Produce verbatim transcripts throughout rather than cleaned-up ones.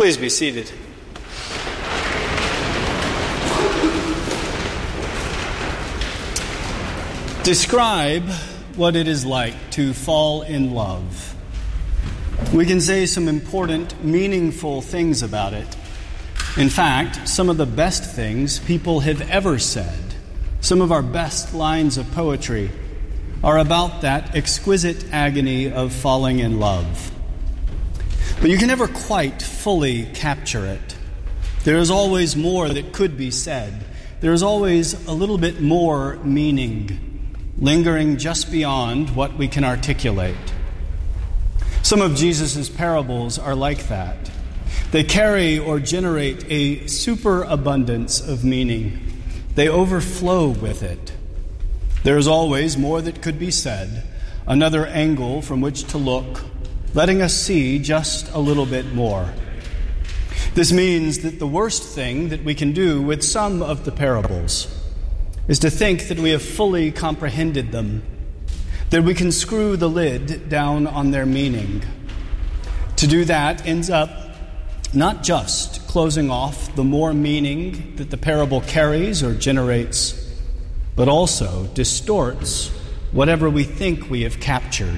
Please be seated. Describe what it is like to fall in love. We can say some important, meaningful things about it. In fact, some of the best things people have ever said, some of our best lines of poetry, are about that exquisite agony of falling in love. But you can never quite fully capture it. There is always more that could be said. There is always a little bit more meaning, lingering just beyond what we can articulate. Some of Jesus' parables are like that. They carry or generate a superabundance of meaning. They overflow with it. There is always more that could be said, another angle from which to look, letting us see just a little bit more. This means that the worst thing that we can do with some of the parables is to think that we have fully comprehended them, that we can screw the lid down on their meaning. To do that ends up not just closing off the more meaning that the parable carries or generates, but also distorts whatever we think we have captured.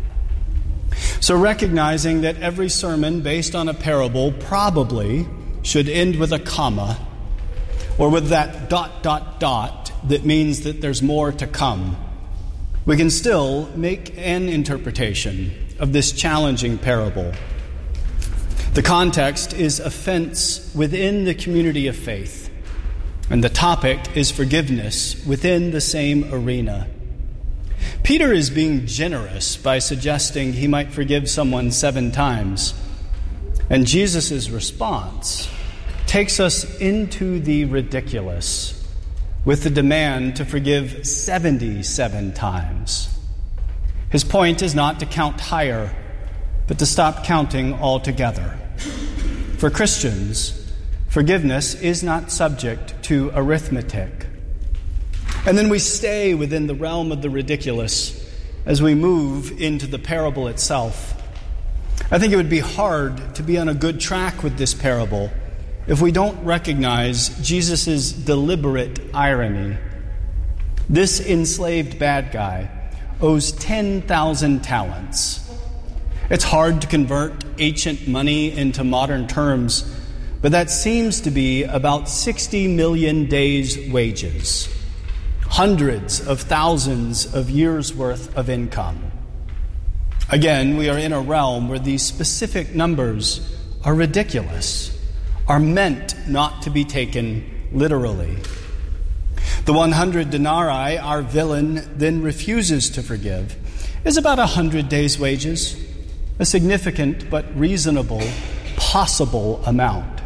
So recognizing that every sermon based on a parable probably should end with a comma, or with that dot, dot, dot that means that there's more to come, we can still make an interpretation of this challenging parable. The context is offense within the community of faith, and the topic is forgiveness within the same arena. Peter is being generous by suggesting he might forgive someone seven times, and Jesus' response takes us into the ridiculous with the demand to forgive seventy-seven times. His point is not to count higher, but to stop counting altogether. For Christians, forgiveness is not subject to arithmetic. And then we stay within the realm of the ridiculous as we move into the parable itself. I think it would be hard to be on a good track with this parable if we don't recognize Jesus' deliberate irony. This enslaved bad guy owes ten thousand talents. It's hard to convert ancient money into modern terms, but that seems to be about sixty million days' wages. Hundreds of thousands of years' worth of income. Again, we are in a realm where these specific numbers are ridiculous, are meant not to be taken literally. The one hundred denarii our villain then refuses to forgive is about one hundred days' wages, a significant but reasonable, possible amount.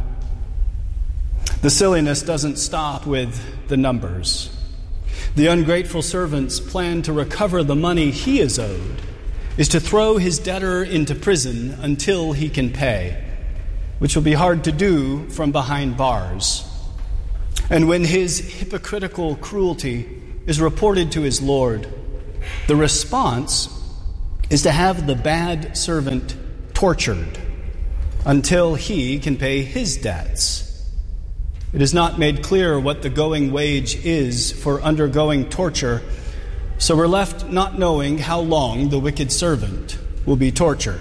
The silliness doesn't stop with the numbers. The ungrateful servant's plan to recover the money he is owed is to throw his debtor into prison until he can pay, which will be hard to do from behind bars. And when his hypocritical cruelty is reported to his Lord, the response is to have the bad servant tortured until he can pay his debts. It is not made clear what the going wage is for undergoing torture, so we're left not knowing how long the wicked servant will be tortured.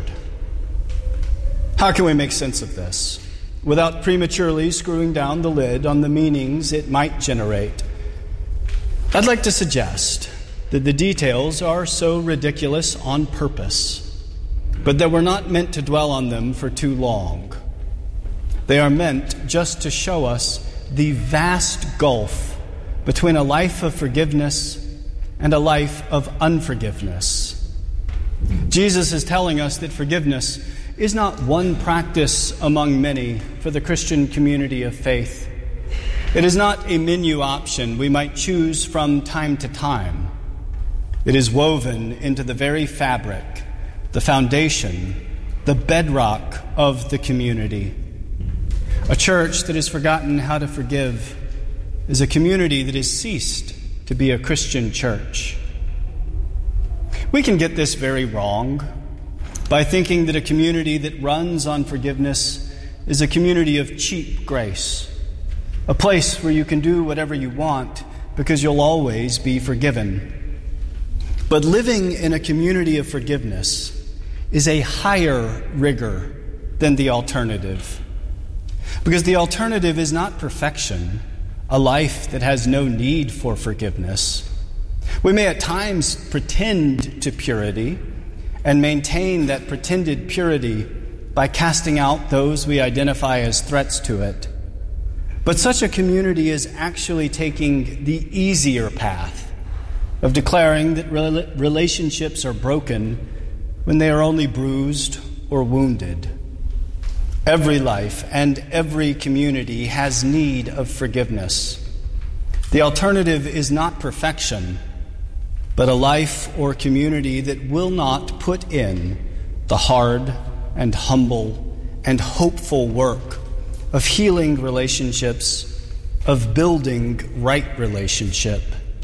How can we make sense of this without prematurely screwing down the lid on the meanings it might generate? I'd like to suggest that the details are so ridiculous on purpose, but that we're not meant to dwell on them for too long. They are meant just to show us the vast gulf between a life of forgiveness and a life of unforgiveness. Jesus is telling us that forgiveness is not one practice among many for the Christian community of faith. It is not a menu option we might choose from time to time. It is woven into the very fabric, the foundation, the bedrock of the community. A church that has forgotten how to forgive is a community that has ceased to be a Christian church. We can get this very wrong by thinking that a community that runs on forgiveness is a community of cheap grace, a place where you can do whatever you want because you'll always be forgiven. But living in a community of forgiveness is a higher rigor than the alternative. Because the alternative is not perfection, a life that has no need for forgiveness. We may at times pretend to purity and maintain that pretended purity by casting out those we identify as threats to it. But such a community is actually taking the easier path of declaring that relationships are broken when they are only bruised or wounded. Every life and every community has need of forgiveness. The alternative is not perfection, but a life or community that will not put in the hard and humble and hopeful work of healing relationships, of building right relationship.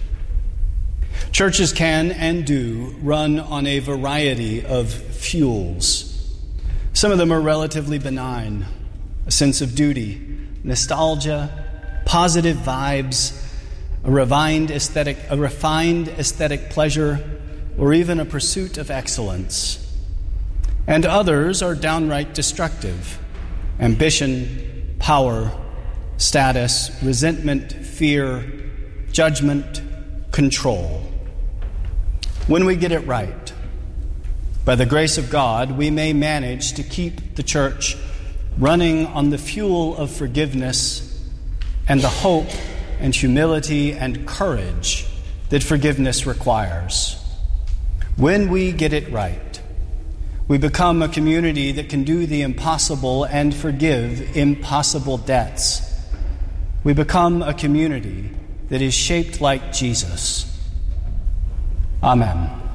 Churches can and do run on a variety of fuels. Some of them are relatively benign: a sense of duty, nostalgia, positive vibes, a refined aesthetic, a refined aesthetic pleasure, or even a pursuit of excellence. And others are downright destructive: ambition, power, status, resentment, fear, judgment, control. When we get it right, by the grace of God, we may manage to keep the church running on the fuel of forgiveness and the hope and humility and courage that forgiveness requires. When we get it right, we become a community that can do the impossible and forgive impossible debts. We become a community that is shaped like Jesus. Amen.